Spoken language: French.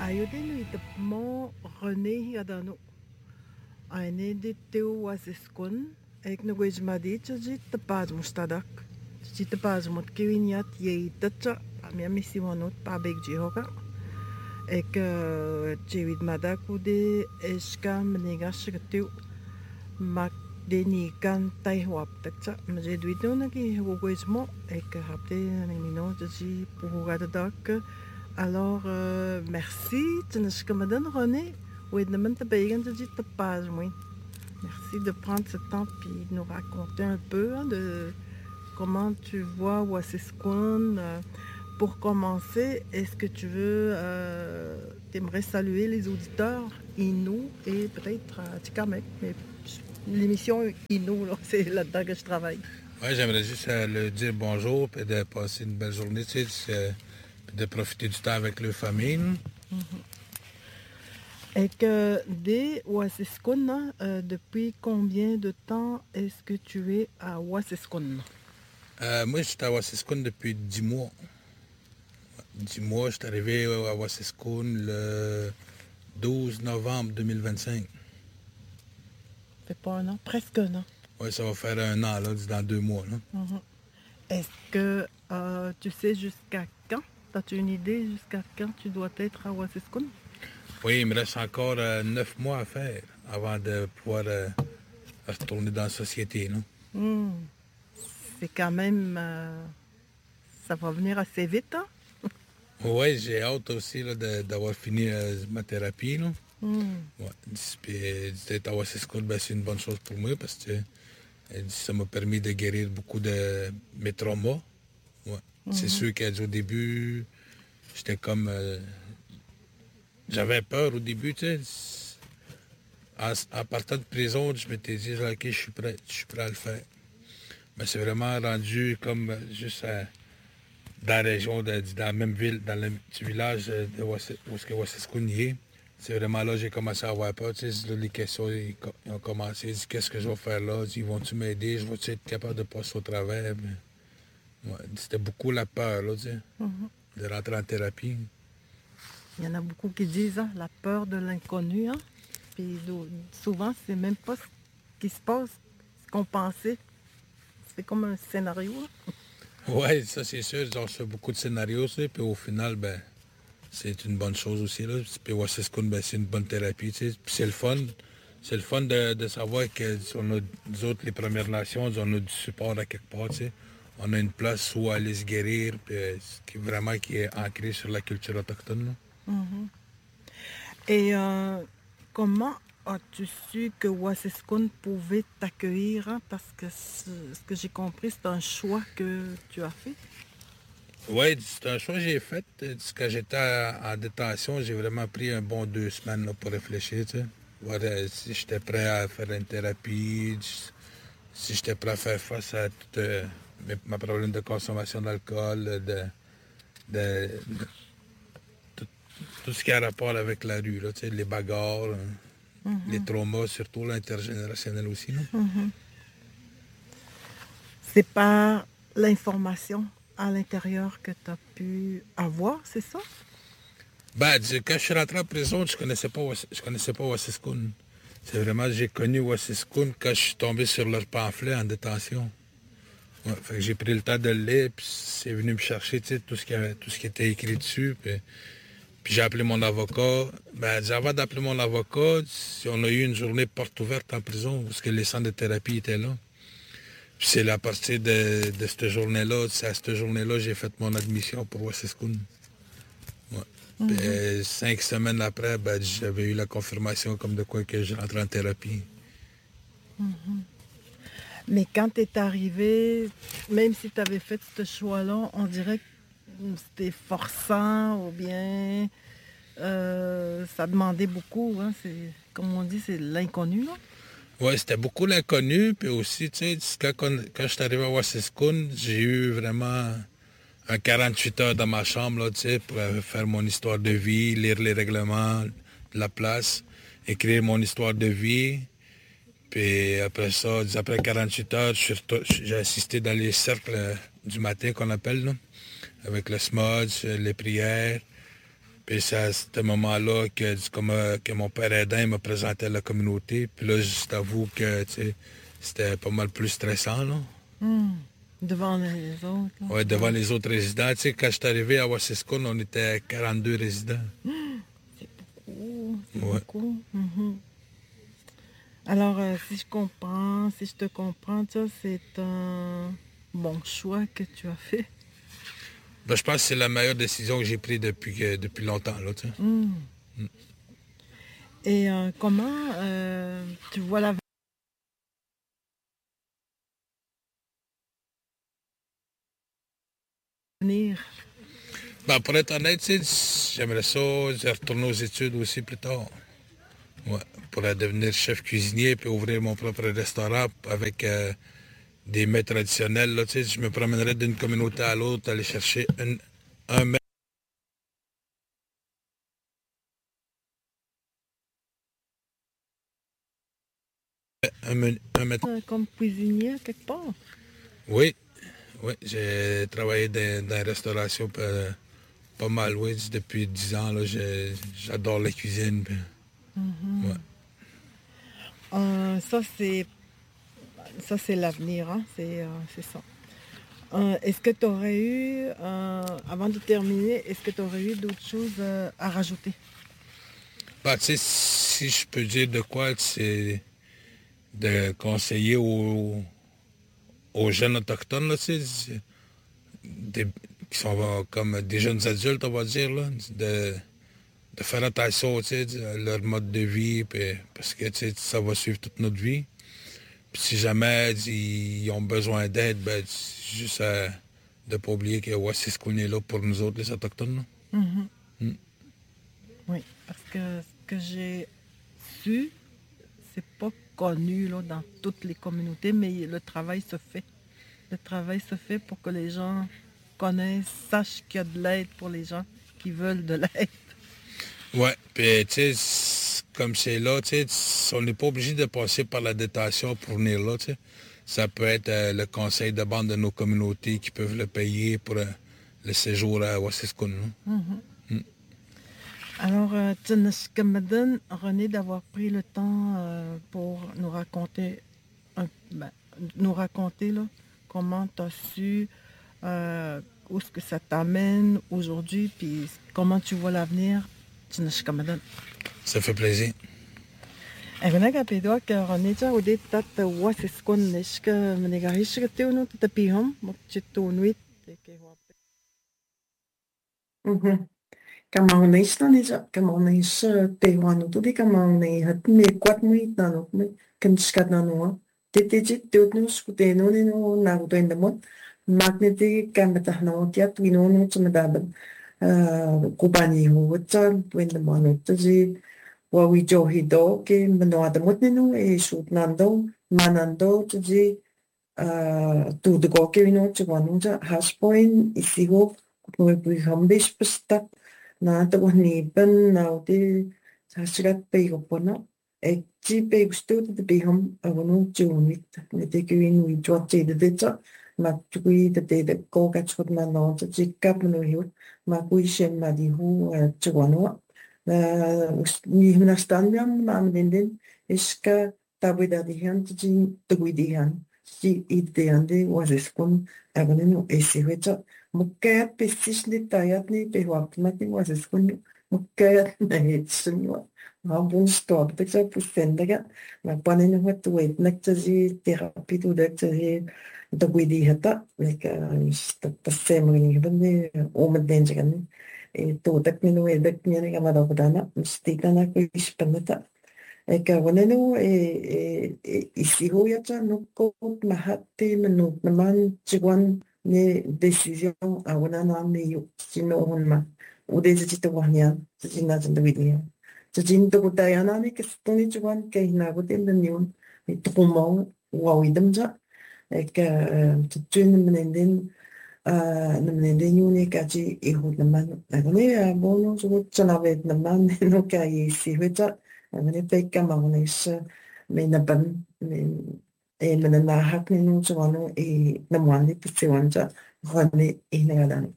Ayuden ito mo René Adano. Aine de teu waseskon. Ek no gwez madi tjit tapaz mustadak. Tjit tapaz mut kiwiniat ye tatcha. Amia misi monot pa beg jihoka. Ek jewid madak ude eska meniga shigatu. Mak deni kan tai wap tatcha. Maje duito na ki gwez mo. Ek hapte nino tji puhugada dak. Alors, merci. Tu ne sais René. Oui, de me te page, oui. Merci de prendre ce temps puis de nous raconter un peu de comment tu vois Wassiskouane. Pour commencer, est-ce que tu veux, t'aimerais saluer les auditeurs Inou et peut-être Tikamek, mais l'émission Inou, c'est là-dedans que je travaille. Oui, j'aimerais juste leur dire bonjour et de passer une belle journée, tu sais, de profiter du temps avec leur famille. Et que dès Wassiskouane, depuis combien de temps est-ce que tu es à Wassiskouane? Moi, je suis à Wassiskouane depuis 10 mois. 10 mois, je suis arrivé à Wassiskouane le 12 novembre 2025. Ça fait pas un an, presque un an. Oui, ça va faire un an, là, dans 2 mois. Là. Est-ce que tu sais jusqu'à quand? As-tu une idée jusqu'à quand tu dois être à Wassiskouane? Oui, il me reste encore 9 mois à faire avant de pouvoir retourner dans la société. Non? C'est quand même... ça va venir assez vite, hein? Oui, j'ai hâte aussi là, d'avoir fini ma thérapie. Là. Ouais. Puis d'être à Wassiskouane, c'est une bonne chose pour moi parce que ça m'a permis de guérir beaucoup de mes traumas. Ouais. C'est sûr qu'au début, j'étais comme... j'avais peur au début, tu sais. En partant de prison, je m'étais dit, OK, je suis prêt à le faire. Mais c'est vraiment rendu comme juste dans la région, dans la même ville, dans le petit village où Wassiskouane est. C'est vraiment là que j'ai commencé à avoir peur. Tu sais, là, les questions ils ont commencé. Ils disent, qu'est-ce que je vais faire là? Ils vont-tu m'aider? Je vais-tu être capable de passer au travers? Ouais, c'était beaucoup la peur, là, tu sais, de rentrer en thérapie. Il y en a beaucoup qui disent la peur de l'inconnu. Hein? Puis souvent, c'est même pas ce qui se passe, ce qu'on pensait. C'est comme un scénario. Oui, ça c'est sûr. Ils ont fait beaucoup de scénarios, ça, puis au final, ben, c'est une bonne chose aussi. Là. Puis Wassiskouane, ben, c'est une bonne thérapie. Tu sais. Puis c'est le fun. C'est le fun de savoir que nous autres, les Premières Nations, on a du support à quelque part. Tu sais. On a une place où aller se guérir, puis, qui est ancrée sur la culture autochtone. Là. Et comment as-tu su que Wassiskouane pouvait t'accueillir? Hein? Parce que ce que j'ai compris, c'est un choix que tu as fait. Oui, c'est un choix que j'ai fait. Quand j'étais en détention, j'ai vraiment pris un bon 2 semaines là, pour réfléchir. Tu sais. Voir si j'étais prêt à faire une thérapie, si j'étais prêt à faire face à tout mes problèmes de consommation d'alcool, tout ce qui a rapport avec la rue, là, tu sais, les bagarres, les traumas, surtout l'intergénérationnel aussi. C'est pas l'information à l'intérieur que tu as pu avoir, c'est ça? Ben, quand je suis rentré en prison, je connaissais pas Wassiskouane. C'est vraiment, j'ai connu Wassiskouane quand je suis tombé sur leur pamphlet en détention. Ouais, fait que j'ai pris le temps de le lire, puis c'est venu me chercher, tu sais, tout ce qui était écrit dessus. Puis j'ai appelé mon avocat. Ben, avant d'appeler mon avocat, on a eu une journée porte ouverte en prison, parce que les centres de thérapie étaient là. Puis c'est à partir de cette journée-là, c'est à cette journée-là, j'ai fait mon admission pour Wassiskouane. Ouais. Puis 5 semaines après, ben, j'avais eu la confirmation comme de quoi que je rentrais en thérapie. Mais quand tu es arrivé, même si tu avais fait ce choix-là, on dirait que c'était forçant ou bien ça demandait beaucoup. Hein? Comme on dit, c'est l'inconnu. Oui, c'était beaucoup l'inconnu. Puis aussi, tu sais, quand je suis arrivé à Wassiskouane, j'ai eu vraiment un 48 heures dans ma chambre là, tu sais, pour faire mon histoire de vie, lire les règlements de la place, écrire mon histoire de vie. Puis après ça, après 48 heures, j'ai assisté dans les cercles du matin qu'on appelle, là, avec le smudge, les prières. Puis c'est à ce moment-là que mon père aidant me présentait la communauté. Puis là, je t'avoue que c'était pas mal plus stressant, là. Devant les autres. Là. Ouais, devant les autres résidents. Tu sais, quand je suis arrivé à Wassiskun, on était 42 résidents. C'est beaucoup. C'est Ouais. beaucoup. Alors, si je te comprends, ça, c'est un bon choix que tu as fait. Ben, je pense que c'est la meilleure décision que j'ai prise depuis longtemps, là, tu sais. Et comment tu vois l'avenir? Ben, pour être honnête, tu sais, j'aimerais ça retourner aux études aussi plus tard. Ouais, pour devenir chef cuisinier puis ouvrir mon propre restaurant avec des mets traditionnels. Là, tu sais, je me promènerais d'une communauté à l'autre, aller chercher un mets. Un mets. Comme cuisinier, quelque part. Oui, oui, j'ai travaillé dans la restauration pas mal, oui, depuis 10 ans. Là, j'adore la cuisine. Puis, ouais. Ça, c'est l'avenir, hein? C'est ça. Est-ce que tu aurais eu, avant de terminer, est-ce que tu aurais eu d'autres choses à rajouter? Ben, tu sais, si je peux dire de quoi, c'est de conseiller aux jeunes autochtones, là, tu sais, qui sont comme des jeunes adultes, on va dire, là, de faire attention, tu sais, à leur mode de vie, puis, parce que, tu sais, ça va suivre toute notre vie. Puis si jamais ils ont besoin d'aide, ben, c'est juste de ne pas oublier que c'est ce qu'on est là pour nous autres, les Autochtones. Là. Oui, parce que ce que j'ai su, c'est pas connu là, dans toutes les communautés, mais le travail se fait. Le travail se fait pour que les gens connaissent, sachent qu'il y a de l'aide pour les gens qui veulent de l'aide. Ouais, puis tu sais, comme c'est là, tu sais, on n'est pas obligé de passer par la détention pour venir là, tu sais. Ça peut être le conseil de bande de nos communautés qui peuvent le payer pour le séjour à Wassiskun. Alors, Tchanashkamadan, René, d'avoir pris le temps pour nous raconter là, comment tu as su, où est-ce que ça t'amène aujourd'hui, puis comment tu vois l'avenir. Tchanashkamadan. Ça fait plaisir. René Capedoa, que René, tu as dit que tu as c'est ce qu'on est, que tu as dit que tu as dit que tu as dit Kamaunais Taiwan tuli kamaunai hat me kwat mui tano me kan skat na noa te teut no skute no ne no na to in the mot magneti kamata no tia twino no tsumadaban kubani ho wata in the mano tzi wa wi jo hido ke manoa da mot no e shoot nando manando tzi tu de go ke no tswanu ja haspoin isigo no e hambish pasta na ta wani ban na te sasirat pe go pona e ti pe gusto te pe ham avano junit ne te ke in wi jwa te de ta ma tui de ko ka chot na no te ti kap no hiu ma kui shen ma di hu chwano ni hna standam ma menden iska tabida di han ti te wi di han ti ideande was es kun avano ese weta Mukayat pestis ni tayat ni pewak mati was es kun mukayat na hitsun wa habun stop te sa pusendaga ma panen wat wait nak tsi therapy tu dak tsi da gwidi hata like sta pasem ni bande o maden jagan e to tak ni no e dak ni ga ma da dana stika na ko ispanata e ka wanenu isigo ya cha no ko mahate menu naman chigwan ne décision a wana na ne yu sino honma o de jita wanya jina jinda widia jin to ta yana ne ke stoni chwan ke na go tem den yun ni to mo wa widam ja e ka tun menenden menenden yu ne ka ji e hu na man na ne a bono so chana vet na man no ka yi si weta ne pe ka ma ne sa me na ban me e mena na hak ni no chwana e na mwani pe se wanja René Ineradan.